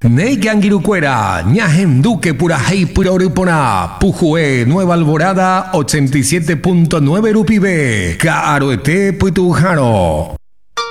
Neigangirucuera, Ñajenduque Purajei Puroripona, Pujue Nueva Alborada 87.9 Rupibe, Caroete Puitujano.